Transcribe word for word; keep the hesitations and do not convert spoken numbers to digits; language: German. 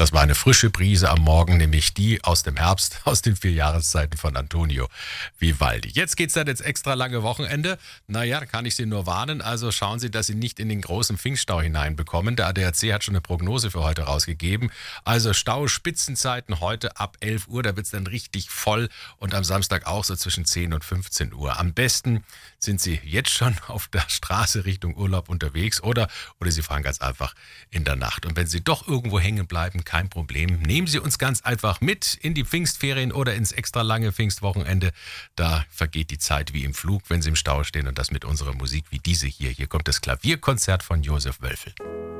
Das war eine frische Brise am Morgen, nämlich die aus dem Herbst, aus den vier Jahreszeiten von Antonio Vivaldi. Jetzt geht's dann ins extra lange Wochenende. Naja, da kann ich Sie nur warnen. Also schauen Sie, dass Sie nicht in den großen Pfingststau hineinbekommen. Der A D A C hat schon eine Prognose für heute rausgegeben. Also Stauspitzenzeiten heute ab elf Uhr, da wird's dann richtig voll. Und am Samstag auch so zwischen zehn und fünfzehn Uhr. Am besten sind Sie jetzt schon auf der Straße Richtung Urlaub unterwegs oder, oder Sie fahren ganz einfach in der Nacht. Und wenn Sie doch irgendwo hängen bleiben, kein Problem. Nehmen Sie uns ganz einfach mit in die Pfingstferien oder ins extra lange Pfingstwochenende. Da vergeht die Zeit wie im Flug, wenn Sie im Stau stehen und das mit unserer Musik wie diese hier. Hier kommt das Klavierkonzert von Josef Wölfel.